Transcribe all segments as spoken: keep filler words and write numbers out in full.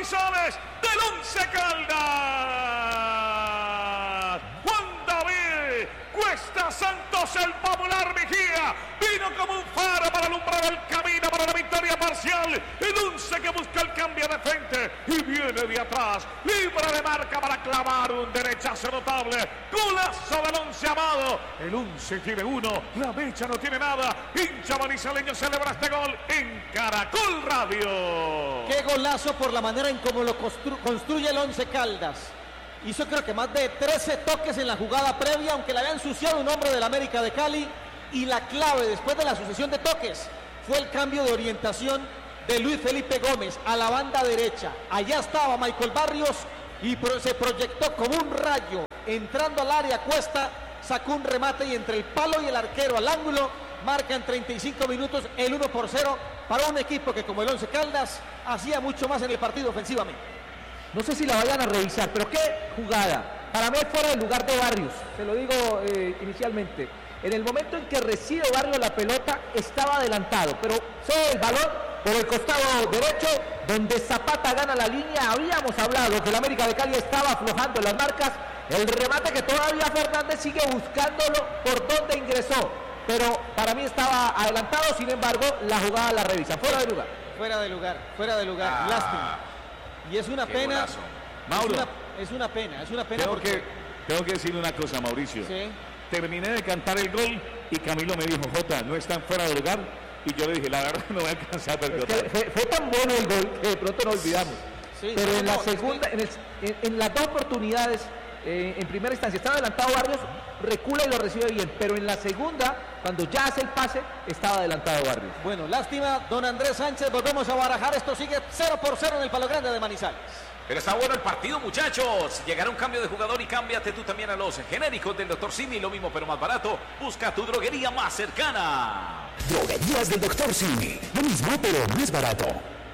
Manizales del Once Caldas. Juan David Cuesta Santos, el popular Mejía, vino como un faro para alumbrar el camino para la victoria parcial. El Once que busca el cambio de frente y viene de atrás, libre de marca para clavar un derechazo notable. Golazo del Once amado. El Once tiene uno, la Mecha no tiene nada. Hincha manizaleño celebra este gol en Caracol Radio. Qué golazo por la manera en cómo lo constru construye el Once Caldas. Hizo creo que más de trece toques en la jugada previa, aunque le había ensuciado un hombre del América de Cali. Y la clave después de la sucesión de toques fue el cambio de orientación de Luis Felipe Gómez a la banda derecha. Allá estaba Michael Barrios y pro se proyectó como un rayo. Entrando al área, Cuesta sacó un remate y entre el palo y el arquero al ángulo marca en treinta y cinco minutos el uno por cero para un equipo que como el Once Caldas hacía mucho más en el partido ofensivamente. No sé si la vayan a revisar, pero qué jugada. Para mí fuera del lugar de Barrios, se lo digo eh, inicialmente. En el momento en que recibe Barrios la pelota, estaba adelantado, pero cede el balón por el costado derecho, donde Zapata gana la línea. Habíamos hablado que el América de Cali estaba aflojando las marcas. El remate que todavía Fernández sigue buscándolo por donde ingresó, pero para mí estaba adelantado. Sin embargo, la jugada la revisa. Fuera de lugar. Fuera de lugar, fuera de lugar. Ah. Lástima. Y es una pena, es una, es una pena, es una pena tengo porque... que Tengo que decirle una cosa, Mauricio. Sí. Terminé de cantar el gol y Camilo me dijo, Jota, no están fuera de lugar. Y yo le dije, la verdad no voy a alcanzar. Es que fue, fue tan bueno el gol que de pronto nos olvidamos. Sí, pero no, en la no, segunda, es que... en, el, en, en las dos oportunidades, eh, en primera instancia estaba adelantado Barrios, recula y lo recibe bien. Pero en la segunda, cuando ya hace el pase, estaba adelantado Barrios. Bueno, lástima, don Andrés Sánchez, volvemos a barajar. Esto sigue cero por cero en el Palo Grande de Manizales. Pero está bueno el partido, muchachos. Llegará un cambio de jugador y cámbiate tú también a los genéricos del doctor Simi. Lo mismo pero más barato. Busca tu droguería más cercana. Droguerías del doctor Simi. Lo mismo pero más barato.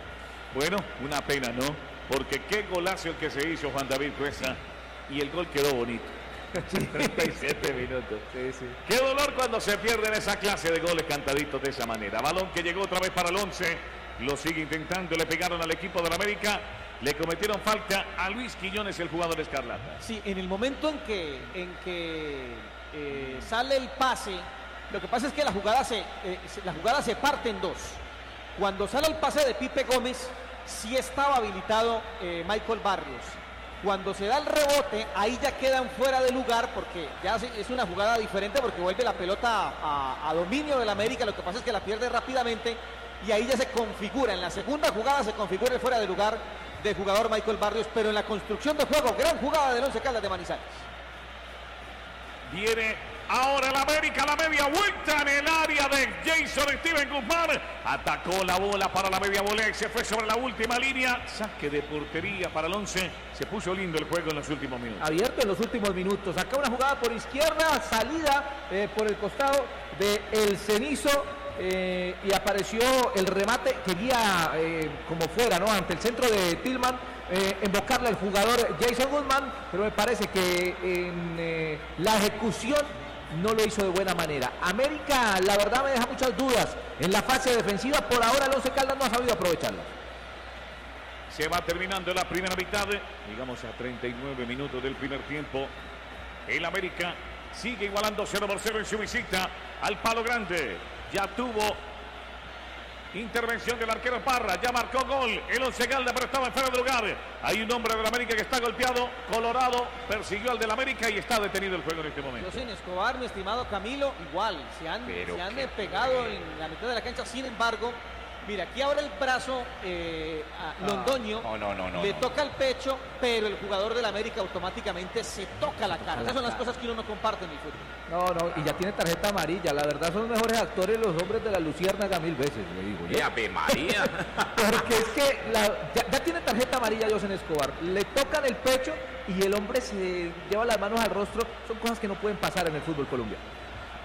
Bueno, una pena, ¿no? Porque qué golazo el que se hizo Juan David Cuesta. Y el gol quedó bonito. treinta y siete minutos. Sí, sí. Qué dolor cuando se pierden esa clase de goles cantaditos de esa manera. Balón que llegó otra vez para el Once. Lo sigue intentando. Le pegaron al equipo de la América. Le cometieron falta a Luis Quiñones, el jugador escarlata. Sí, en el momento en que, en que eh, sale el pase, lo que pasa es que la jugada, se, eh, la jugada se parte en dos. Cuando sale el pase de Pipe Gómez, sí estaba habilitado eh, Michael Barrios. Cuando se da el rebote, ahí ya quedan fuera de lugar porque ya es una jugada diferente porque vuelve la pelota a, a, a dominio del América. Lo que pasa es que la pierde rápidamente y ahí ya se configura. En la segunda jugada se configura el fuera de lugar del jugador Michael Barrios, pero en la construcción de juego, gran jugada del Once Caldas de Manizales. Viene ahora el América, la media vuelta en el área de Jason Steven Guzmán. Atacó la bola para la media volea y se fue sobre la última línea. Saque de portería para el Once. Se puso lindo el juego en los últimos minutos. Abierto en los últimos minutos. Acá una jugada por izquierda, salida eh, por el costado de El Cenizo. Eh, y apareció el remate, quería eh, como fuera, ¿no? Ante el centro de Tillman, eh, embocarle al jugador Jason Guzmán, pero me parece que en eh, la ejecución no lo hizo de buena manera. América, la verdad, me deja muchas dudas en la fase defensiva. Por ahora el Once Caldas no ha sabido aprovecharla. Se va terminando la primera mitad, digamos a treinta y nueve minutos del primer tiempo. El América sigue igualando cero por cero en su visita al Palo Grande. Ya tuvo intervención del arquero Parra, ya marcó gol el Once Caldas, pero estaba en fuera de lugar. Hay un hombre del América que está golpeado. Colorado persiguió al del América y está detenido el juego en este momento. Yo sin Escobar, mi estimado Camilo, igual, se han, se han pegado en la mitad de la cancha. Sin embargo, mira, aquí ahora el brazo eh, a Londoño, no, no, no, no, le no. toca el pecho, pero el jugador del América automáticamente se toca la cara. Esas son las cosas que uno no comparte en el fútbol. No, no, y ya tiene tarjeta amarilla. La verdad son mejores actores los hombres de la Luciérnaga mil veces, le digo yo. ¡Y Ave María! Porque es que la, ya, ya tiene tarjeta amarilla José Escobar. Le tocan el pecho y el hombre se lleva las manos al rostro. Son cosas que no pueden pasar en el fútbol colombiano.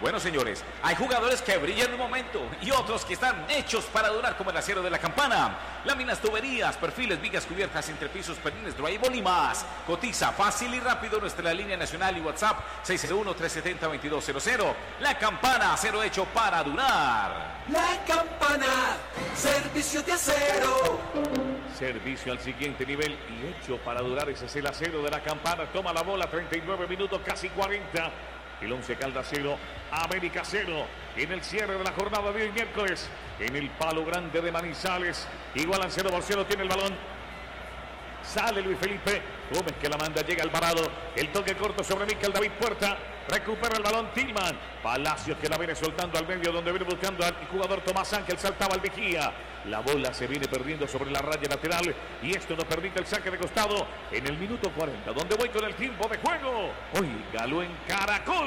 Bueno, señores, hay jugadores que brillan en un momento y otros que están hechos para durar, como el acero de la campana. Láminas, tuberías, perfiles, vigas cubiertas, entrepisos, pernines, drywall y más. Cotiza fácil y rápido nuestra línea nacional y WhatsApp seis cero uno, tres siete cero, dos dos cero cero. La Campana, acero hecho para durar. La Campana, servicio de acero. Servicio al siguiente nivel y hecho para durar. Ese es el acero de la Campana. Toma la bola, treinta y nueve minutos, casi cuarenta. El Once Caldas cero, América cero. En el cierre de la jornada de hoy miércoles, en el Palo Grande de Manizales, igualan cero por cero, tiene el balón. Sale Luis Felipe Gómez, que la manda, llega Alvarado. El toque corto sobre Mikel David Puerta. Recupera el balón Tillman. Palacios, que la viene soltando al medio, donde viene buscando al jugador Tomás Ángel. Saltaba al vigía. La bola se viene perdiendo sobre la raya lateral. Y esto nos permite el saque de costado en el minuto cuarenta, donde voy con el tiempo de juego. Óigalo en Caracol.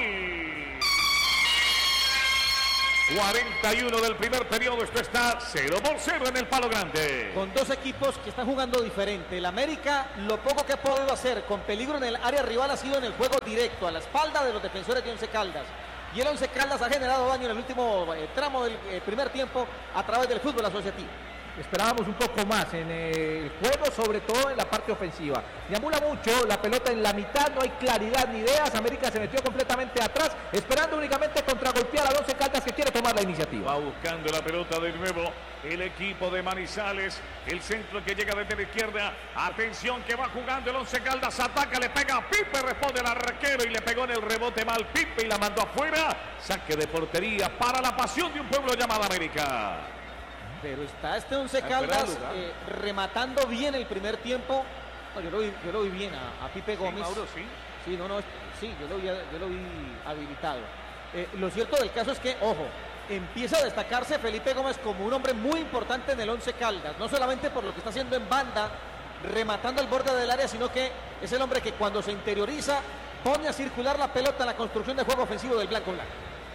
cuarenta y uno del primer periodo, esto está cero por cero en el Palo Grande. Con dos equipos que están jugando diferente. El América, lo poco que ha podido hacer con peligro en el área rival ha sido en el juego directo, a la espalda de los defensores de Once Caldas. Y el Once Caldas ha generado daño en el último eh, tramo del eh, primer tiempo a través del fútbol asociativo. Esperábamos un poco más en el juego, sobre todo en la parte ofensiva. Deambula mucho la pelota en la mitad, no hay claridad ni ideas. América se metió completamente atrás, esperando únicamente contragolpear al Once Caldas, que quiere tomar la iniciativa. Va buscando la pelota de nuevo el equipo de Manizales. El centro que llega desde la izquierda. Atención, que va jugando el Once Caldas. Ataca, le pega a Pipe, responde el arquero y le pegó en el rebote mal Pipe y la mandó afuera. Saque de portería para la pasión de un pueblo llamado América. Pero está este Once Caldas eh, rematando bien el primer tiempo. No, yo, lo vi, yo lo vi bien a, a Pipe Gómez. Sí, Mauro, sí. Sí, no, no, sí, yo lo vi, yo lo vi habilitado. Eh, lo cierto del caso es que, ojo, empieza a destacarse Felipe Gómez como un hombre muy importante en el Once Caldas. No solamente por lo que está haciendo en banda, rematando al borde del área, sino que es el hombre que cuando se interioriza pone a circular la pelota en la construcción de juego ofensivo del Blanco Blanco.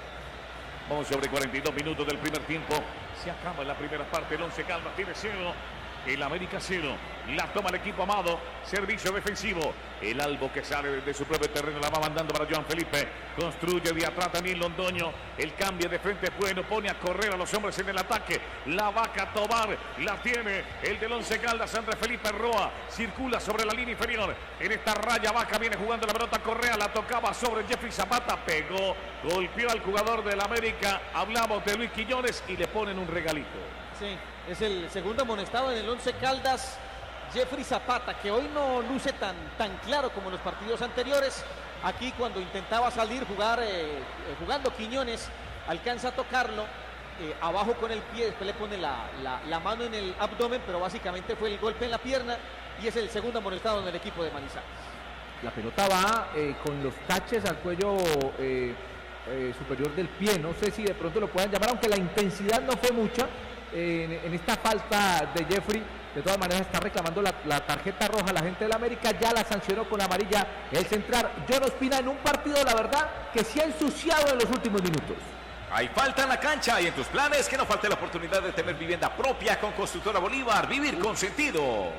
Vamos sobre cuarenta y dos minutos del primer tiempo. Se acaba en la primera parte. El Once Caldas tiene cero. El América cero. La toma el equipo Amado. Servicio defensivo. El Albo, que sale de su propio terreno, la va mandando para Joan Felipe. Construye de atrás también Londoño. El cambio de frente es bueno. Pone a correr a los hombres en el ataque. La vaca Tobar la tiene el del Once Caldas. Andrés Felipe Roa circula sobre la línea inferior. En esta raya baja viene jugando la pelota Correa. La tocaba sobre Jeffrey Zapata. Pegó. Golpeó al jugador del América. Hablamos de Luis Quiñones y le ponen un regalito. Sí, es el segundo amonestado en el Once Caldas, Jeffrey Zapata, que hoy no luce tan, tan claro como en los partidos anteriores. Aquí cuando intentaba salir, jugar, eh, jugando Quiñones, alcanza a tocarlo, eh, abajo con el pie, después le pone la, la, la mano en el abdomen, pero básicamente fue el golpe en la pierna y es el segundo amonestado en el equipo de Manizales. La pelota va eh, con los taches al cuello eh, eh, superior del pie, no sé si de pronto lo puedan llamar, aunque la intensidad no fue mucha. En, en esta falta de Jeffrey, de todas maneras está reclamando la, la tarjeta roja la gente del América, ya la sancionó con amarilla el central John Ospina en un partido, la verdad, que se ha ensuciado en los últimos minutos. Hay falta en la cancha y en tus planes que no falte la oportunidad de tener vivienda propia con Constructora Bolívar, vivir con sentido.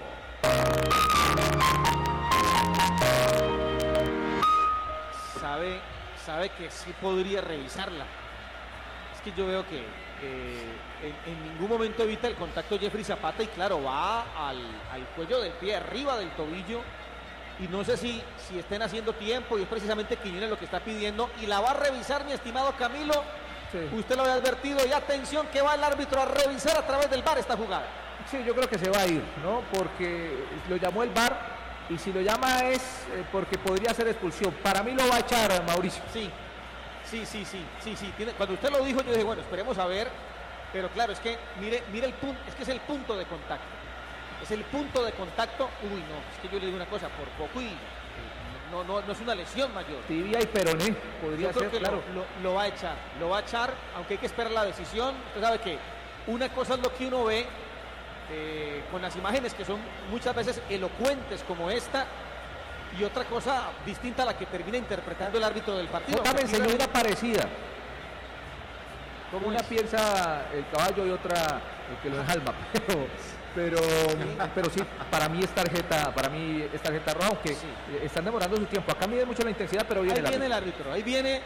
Sabe, sabe que sí podría revisarla. Es que yo veo que Eh, en, en ningún momento evita el contacto Jeffrey Zapata y claro, va al, al cuello del pie, arriba del tobillo, y no sé si, si estén haciendo tiempo y es precisamente Quiñones lo que está pidiendo y la va a revisar, mi estimado Camilo. Sí. Usted lo había advertido y atención que va el árbitro a revisar a través del V A R esta jugada. Sí, yo creo que se va a ir, ¿no? Porque lo llamó el V A R y si lo llama es eh, porque podría ser expulsión. Para mí lo va a echar Mauricio. Sí. Sí, sí, sí, sí, sí. Tiene, cuando usted lo dijo, yo dije, bueno, esperemos a ver. Pero claro, es que mire, mire el punto, es que es el punto de contacto. Es el punto de contacto. Uy, no, es que yo le digo una cosa, por poco y no, no, no es una lesión mayor. Tibia y peroné, podría yo creo ser, que claro. Lo, lo, lo va a echar, lo va a echar, aunque hay que esperar la decisión. Usted sabe que una cosa es lo que uno ve eh, con las imágenes que son muchas veces elocuentes como esta. Y otra cosa distinta a la que termina interpretando el árbitro del partido. Otra me enseñó una parecida. Como una piensa el caballo y otra el que lo enjalma. Pero, pero, sí. pero sí, para mí es tarjeta, para mí es tarjeta roja, aunque sí. están demorando su tiempo. Acá mide mucho la intensidad, pero viene ahí el árbitro. viene el árbitro. Ahí viene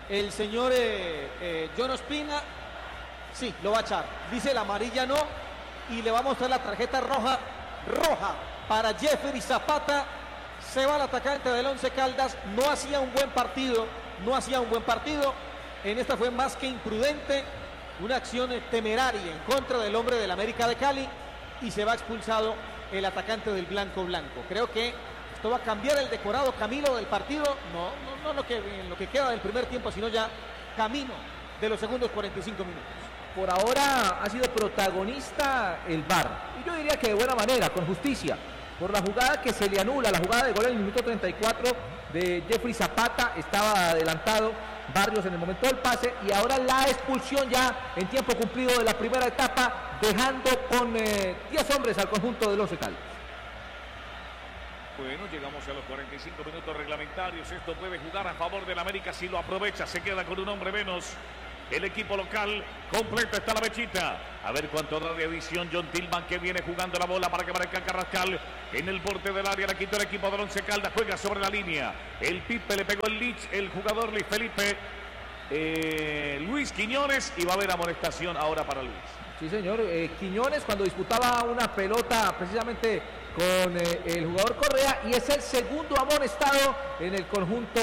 El señor eh, eh, John Ospina, sí, lo va a echar. Dice la amarilla no y le va a mostrar la tarjeta roja, roja para Jeffrey Zapata. Se va el atacante del Once Caldas, no hacía un buen partido, no hacía un buen partido. En esta fue más que imprudente, una acción temeraria en contra del hombre del América de Cali y se va expulsado el atacante del Blanco Blanco. Creo que esto va a cambiar el decorado camino del partido, no, no, no lo que, en lo que queda del primer tiempo, sino ya camino de los segundos cuarenta y cinco minutos. Por ahora ha sido protagonista el V A R, y yo diría que de buena manera, con justicia, por la jugada que se le anula, la jugada de gol en el minuto treinta y cuatro de Jeffrey Zapata, estaba adelantado Barrios en el momento del pase, y ahora la expulsión ya en tiempo cumplido de la primera etapa, dejando con eh, diez hombres al conjunto del Once Caldas. Bueno, llegamos a los cuarenta y cinco minutos reglamentarios. Esto puede jugar a favor del América si lo aprovecha. Se queda con un hombre menos. El equipo local completo está la mechita. A ver cuánto da de adición John Tillman, que viene jugando la bola para que marque Carrascal. En el borde del área la quitó el equipo del Once Caldas. Juega sobre la línea. El Pipe le pegó el Lich, el jugador Luis Felipe. Eh, Luis Quiñones, y va a haber amonestación ahora para Luis. Sí, señor. Eh, Quiñones, cuando disputaba una pelota precisamente con eh, el jugador Correa, y es el segundo amonestado en el conjunto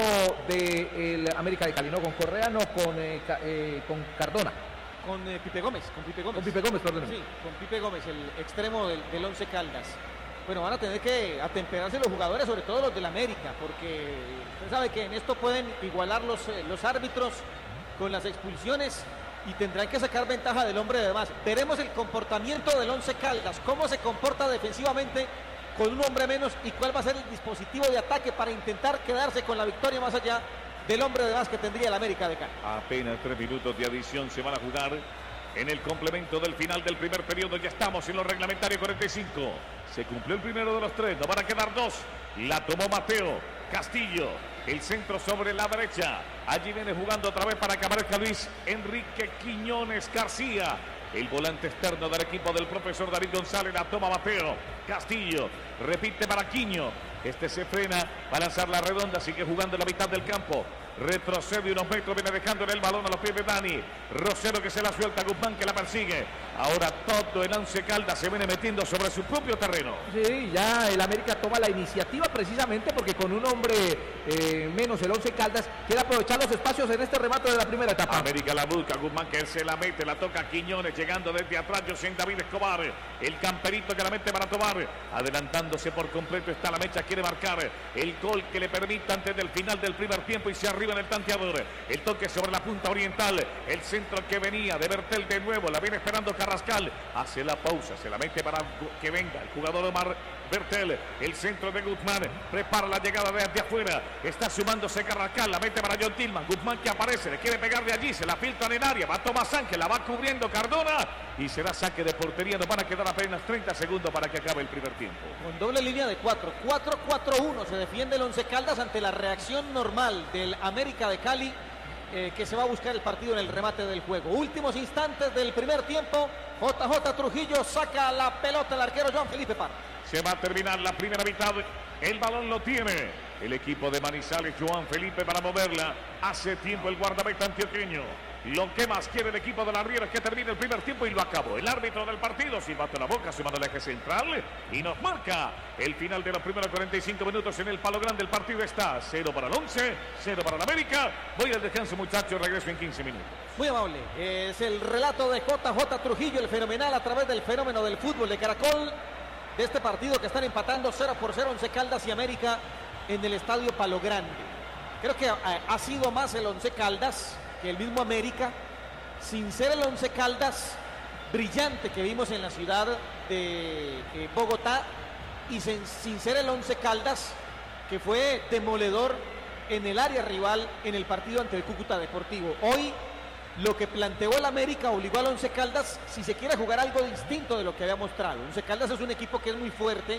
del América de Cali. No, con Correa, no, con, eh, eh, con Cardona. Con eh, Pipe Gómez, con Pipe Gómez. Con Pipe Gómez, perdón. Sí, con Pipe Gómez, el extremo del, del Once Caldas. Bueno, van a tener que atemperarse los jugadores, sobre todo los del América, porque usted sabe que en esto pueden igualar los, eh, los árbitros con las expulsiones y tendrán que sacar ventaja del hombre de más. Veremos el comportamiento del Once Caldas, cómo se comporta defensivamente con un hombre menos y cuál va a ser el dispositivo de ataque para intentar quedarse con la victoria más allá del hombre de más que tendría el América de Cali. Apenas tres minutos de adición se van a jugar en el complemento del final del primer periodo. Ya estamos en los reglamentarios cuarenta y cinco. Se cumplió el primero de los tres, nos van a quedar dos. La tomó Mateo Castillo. El centro sobre la derecha. Allí viene jugando otra vez para que aparezca Luis Enrique Quiñones García. El volante externo del equipo del profesor David González. La toma Mateo Castillo. Repite para Quiño. Este se frena para lanzar la redonda. Sigue jugando en la mitad del campo. Retrocede unos metros. Viene dejándole el balón a los pies de Dani. Rosero que se la suelta. Guzmán que la persigue. Ahora todo el Once Caldas se viene metiendo sobre su propio terreno. Sí, ya el América toma la iniciativa precisamente porque con un hombre eh, menos el Once Caldas quiere aprovechar los espacios en este remate de la primera etapa. América la busca. Guzmán que se la mete. La toca Quiñones llegando desde atrás. José David Escobar. El camperito que la mete para tomar. Adelantándose por completo está la mecha. Quiere marcar el gol que le permita antes del final del primer tiempo y se arriba en el tanteador. El toque sobre la punta oriental. El centro que venía de Bertel de nuevo. La viene esperando Carrascal. Hace la pausa. Se la mete para que venga el jugador Omar Bertel. El centro de Guzmán. Prepara la llegada desde afuera. Está sumándose Carrascal. La mete para John Tillman. Guzmán que aparece. Le quiere pegar de allí. Se la filtran en área. Va Tomás Sánchez. La va cubriendo Cardona. Y será saque de portería. Nos van a quedar apenas treinta segundos para que acabe el primer tiempo. Con doble línea de cuatro. cuatro cuatro uno. Se defiende el Once Caldas ante la reacción normal del América de Cali. Eh, que se va a buscar el partido en el remate del juego. Últimos instantes del primer tiempo. J J Trujillo saca la pelota el arquero Juan Felipe Parra. Se va a terminar la primera mitad. El balón lo tiene el equipo de Manizales. Juan Felipe para moverla. Hace tiempo el guardameta antioqueño. Lo que más quiere el equipo de la Riera es que termine el primer tiempo y lo acabó. El árbitro del partido silbando la boca, sumando el eje central y nos marca el final de los primeros cuarenta y cinco minutos en el palo grande. El partido está cero para el Once, cero para el América. Voy al descanso, muchachos, regreso en quince minutos. Muy amable, es el relato de J J Trujillo, el fenomenal a través del fenómeno del fútbol de Caracol, de este partido que están empatando cero por cero Once Caldas y América en el estadio Palo Grande. Creo que ha, ha sido más el Once Caldas que el mismo América, sin ser el Once Caldas brillante que vimos en la ciudad de eh, Bogotá, y sin, sin ser el Once Caldas que fue demoledor en el área rival en el partido ante el Cúcuta Deportivo. Hoy lo que planteó el América obligó al Once Caldas, si se quiere jugar algo distinto de lo que había mostrado. Once Caldas es un equipo que es muy fuerte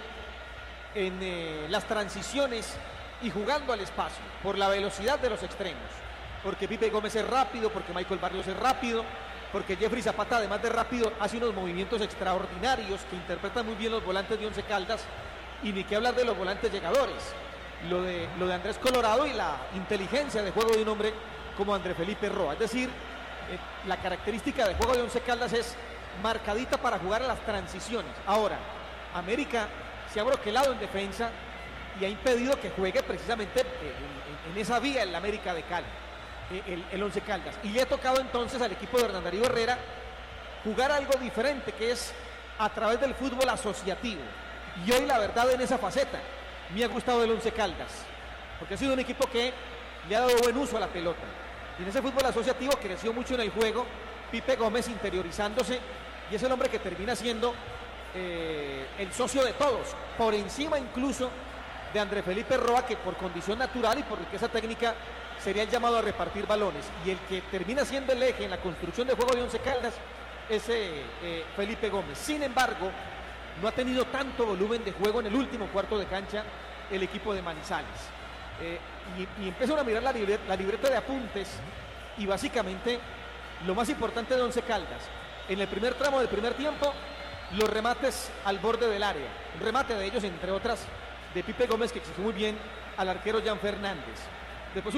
en eh, las transiciones y jugando al espacio por la velocidad de los extremos, porque Pipe Gómez es rápido, porque Michael Barrios es rápido, porque Jeffrey Zapata, además de rápido, hace unos movimientos extraordinarios que interpretan muy bien los volantes de Once Caldas, y ni que hablar de los volantes llegadores. Lo de, lo de Andrés Colorado y la inteligencia de juego de un hombre como André Felipe Roa. Es decir, eh, la característica de juego de Once Caldas es marcadita para jugar a las transiciones. Ahora, América se ha broquelado en defensa y ha impedido que juegue precisamente en, en, en esa vía el América de Cali, el, el Once Caldas. Y le ha tocado entonces al equipo de Hernán Darío Herrera jugar algo diferente, que es a través del fútbol asociativo. Y hoy, la verdad, en esa faceta me ha gustado el Once Caldas, porque ha sido un equipo que le ha dado buen uso a la pelota. Y en ese fútbol asociativo creció mucho en el juego Pipe Gómez, interiorizándose, y es el hombre que termina siendo eh, el socio de todos, por encima incluso de André Felipe Roa, que por condición natural y por riqueza técnica sería el llamado a repartir balones. Y el que termina siendo el eje en la construcción de juego de Once Caldas es eh, eh, Felipe Gómez. Sin embargo, no ha tenido tanto volumen de juego en el último cuarto de cancha el equipo de Manizales. Eh, y, y empiezan a mirar la, libre, la libreta de apuntes, y básicamente lo más importante de Once Caldas en el primer tramo del primer tiempo, los remates al borde del área, un remate de ellos, entre otras, de Pipe Gómez, que exigió muy bien al arquero Jan Fernández.